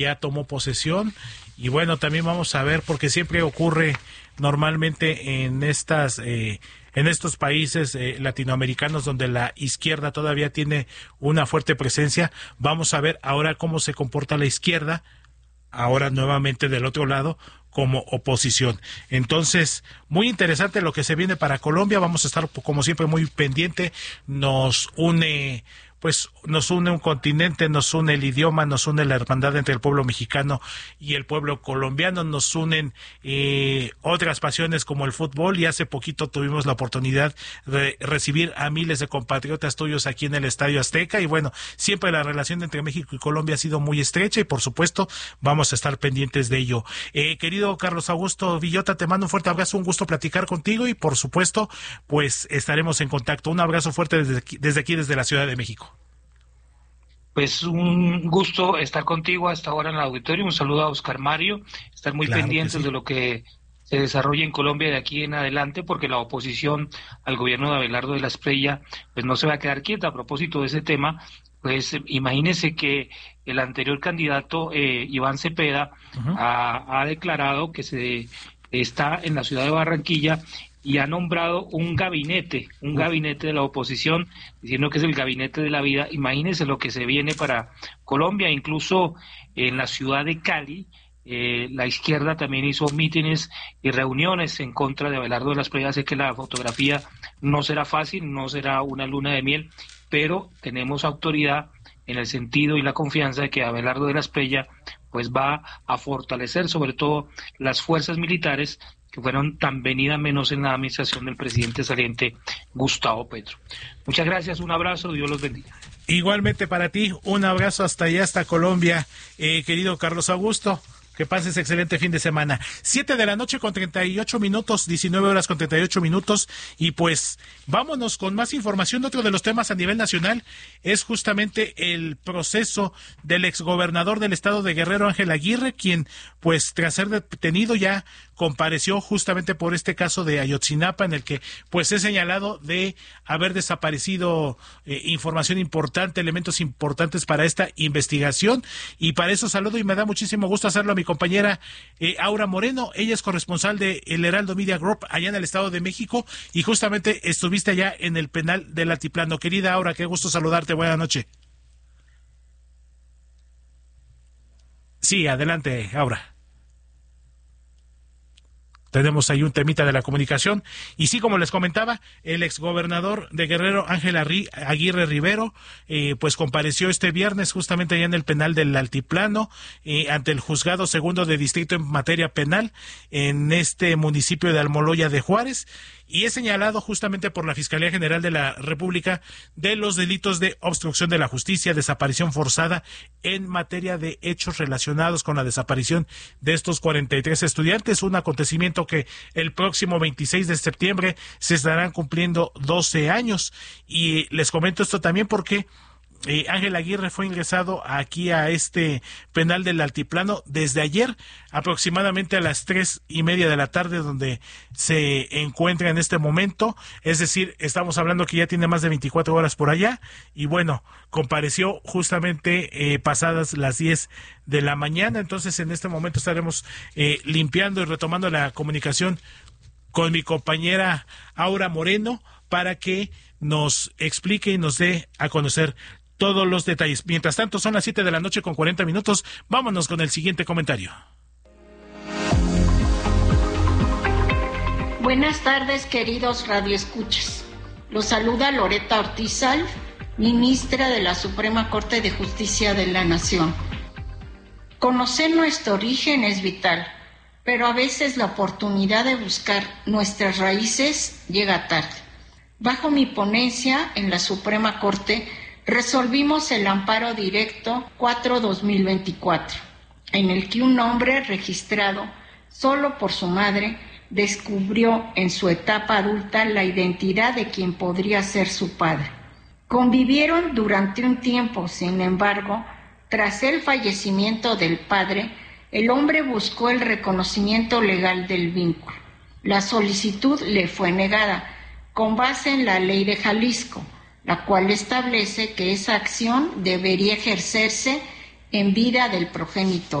ya tomó posesión. Y bueno, también vamos a ver, porque siempre ocurre normalmente en estos países latinoamericanos donde la izquierda todavía tiene una fuerte presencia. Vamos a ver ahora cómo se comporta la izquierda, ahora nuevamente del otro lado, como oposición. Entonces, muy interesante lo que se viene para Colombia. Vamos a estar, como siempre, muy pendiente. Nos une un continente, nos une el idioma, nos une la hermandad entre el pueblo mexicano y el pueblo colombiano, nos unen otras pasiones como el fútbol, y hace poquito tuvimos la oportunidad de recibir a miles de compatriotas tuyos aquí en el Estadio Azteca, y bueno, siempre la relación entre México y Colombia ha sido muy estrecha, y por supuesto vamos a estar pendientes de ello. Querido Carlos Augusto Villota, te mando un fuerte abrazo, un gusto platicar contigo, y por supuesto pues estaremos en contacto. Un abrazo fuerte desde la Ciudad de México. Pues un gusto estar contigo hasta ahora en el auditorio. Un saludo a Oscar Mario. Estar muy pendientes de lo que se desarrolla en Colombia de aquí en adelante, porque la oposición al gobierno de Abelardo de la Espriella pues no se va a quedar quieta. A propósito de ese tema, pues imagínese que el anterior candidato, Iván Cepeda, ha declarado que se está en la ciudad de Barranquilla y ha nombrado un gabinete de la oposición, diciendo que es el gabinete de la vida. Imagínense lo que se viene para Colombia. Incluso en la ciudad de Cali, la izquierda también hizo mítines y reuniones en contra de Abelardo de la Espriella. Sé que la fotografía no será fácil, no será una luna de miel, pero tenemos autoridad en el sentido y la confianza de que Abelardo de la Espriella pues va a fortalecer sobre todo las fuerzas militares que fueron tan venidas menos en la administración del presidente saliente Gustavo Petro. Muchas gracias, un abrazo, Dios los bendiga. Igualmente para ti, un abrazo hasta allá, hasta Colombia, querido Carlos Augusto. Que pases excelente fin de semana. 7:38 con 38 minutos, 19 horas con 38 minutos, y pues vámonos con más información. Otro de los temas a nivel nacional es justamente el proceso del exgobernador del estado de Guerrero, Ángel Aguirre, quien pues tras ser detenido ya compareció justamente por este caso de Ayotzinapa, en el que pues es señalado de haber desaparecido información importante, elementos importantes para esta investigación, y para eso saludo y me da muchísimo gusto hacerlo a mi compañera Aura Moreno. Ella es corresponsal de El Heraldo Media Group allá en el Estado de México, y justamente estuviste allá en el penal del Altiplano. Querida Aura, qué gusto saludarte, buena noche. Sí, adelante, Aura. Tenemos ahí un temita de la comunicación. Y sí, como les comentaba, el exgobernador de Guerrero, Ángel Aguirre Rivero, pues compareció este viernes justamente allá en el penal del Altiplano, ante el juzgado segundo de distrito en materia penal en este municipio de Almoloya de Juárez, y es señalado justamente por la Fiscalía General de la República de los delitos de obstrucción de la justicia, desaparición forzada en materia de hechos relacionados con la desaparición de estos 43 estudiantes, un acontecimiento que el próximo 26 de septiembre se estarán cumpliendo 12 años. Y les comento esto también porque Ángel Aguirre fue ingresado aquí a este penal del Altiplano desde ayer, aproximadamente a las 3:30 de la tarde, donde se encuentra en este momento. Es decir, estamos hablando que ya tiene más de 24 horas por allá, y bueno, compareció justamente pasadas las 10 de la mañana. Entonces en este momento estaremos limpiando y retomando la comunicación con mi compañera Aura Moreno para que nos explique y nos dé a conocer todos los detalles. Mientras tanto, son las 7 de la noche con 40 minutos. Vámonos con el siguiente comentario. Buenas tardes, queridos radioescuchas. Los saluda Loreta Ortizal, ministra de la Suprema Corte de Justicia de la Nación. Conocer nuestro origen es vital, pero a veces la oportunidad de buscar nuestras raíces llega tarde. Bajo mi ponencia en la Suprema Corte, resolvimos el amparo directo 4/2024, en el que un hombre registrado solo por su madre descubrió en su etapa adulta la identidad de quien podría ser su padre. Convivieron durante un tiempo, sin embargo, tras el fallecimiento del padre, el hombre buscó el reconocimiento legal del vínculo. La solicitud le fue negada, con base en la ley de Jalisco, la cual establece que esa acción debería ejercerse en vida del progenitor.